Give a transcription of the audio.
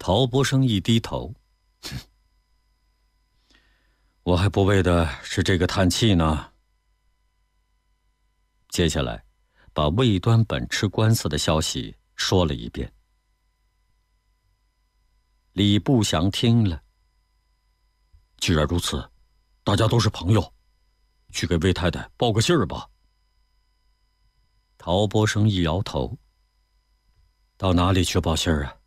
陶伯生一低头，我还不为的是这个叹气呢。接下来，把魏端本吃官司的消息说了一遍。李不祥听了，既然如此，大家都是朋友，去给魏太太报个信儿吧。陶伯生一摇头，到哪里去报信儿啊？